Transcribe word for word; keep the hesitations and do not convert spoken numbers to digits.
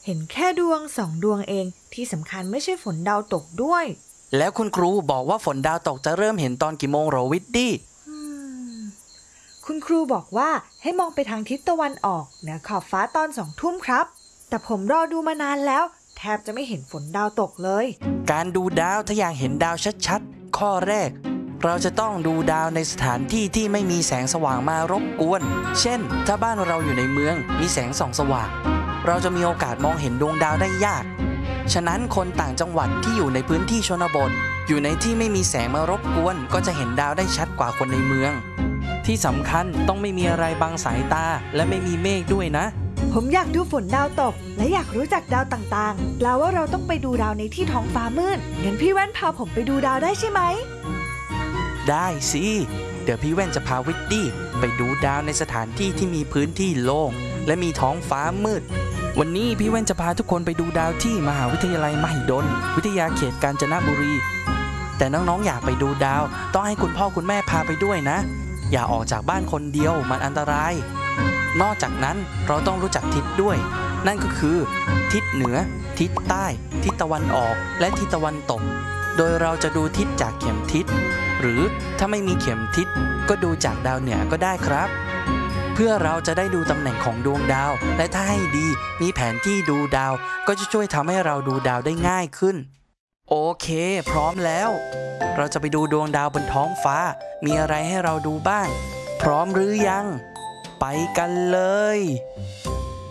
เห็นแค่ดวงสองดวงเองที่สำคัญไม่ใช่ฝนดาวตกด้วยแล้วคุณครูบอกว่าฝนดาวตกจะเริ่มเห็นตอนกี่โมงหรอวิดดี้คุณครูบอกว่าให้มองไปทางทิศตะวันออกเหนือขอบฟ้าตอนสองทุ่มครับแต่ผมรอดูมานานแล้วแทบจะไม่เห็นฝนดาวตกเลยการดูดาวถ้าอยากเห็นดาวชัดๆข้อแรกเราจะต้องดูดาวในสถานที่ที่ไม่มีแสงสว่างมารบกวนเช่นถ้าบ้านเราอยู่ในเมืองมีแสงส่องสว่างเราจะมีโอกาสมองเห็นดวงดาวได้ยากฉะนั้นคนต่างจังหวัดที่อยู่ในพื้นที่ชนบทอยู่ในที่ไม่มีแสงมารบกวนก็จะเห็นดาวได้ชัดกว่าคนในเมืองที่สำคัญต้องไม่มีอะไรบังสายตาและไม่มีเมฆด้วยนะผมอยากดูฝนดาวตกและอยากรู้จักดาวต่างๆแปลว่าเราต้องไปดูดาวในที่ท้องฟ้ามืดงั้นพี่แว่นพาผมไปดูดาวได้ใช่ไหมได้สิเดี๋ยวพี่แว่นจะพาวิดดี้ไปดูดาวในสถานที่ที่มีพื้นที่โล่งและมีท้องฟ้ามืดวันนี้พี่แว่นจะพาทุกคนไปดูดาวที่มหาวิทยาลัยมหิดลวิทยาเขตกาญจนบุรีแต่น้องๆอยากไปดูดาวต้องให้คุณพ่อคุณแม่พาไปด้วยนะอย่าออกจากบ้านคนเดียวมันอันตรายนอกจากนั้นเราต้องรู้จักทิศด้วยนั่นก็คือทิศเหนือทิศใต้ทิศตะวันออกและทิศตะวันตกโดยเราจะดูทิศจากเข็มทิศหรือถ้าไม่มีเข็มทิศก็ดูจากดาวเหนือก็ได้ครับเพื่อเราจะได้ดูตำแหน่งของดวงดาวและถ้าให้ดีมีแผนที่ดูดาวก็จะช่วยทำให้เราดูดาวได้ง่ายขึ้นโอเคพร้อมแล้วเราจะไปดูดวงดาวบนท้องฟ้ามีอะไรให้เราดูบ้างพร้อมหรือยังไปกันเลย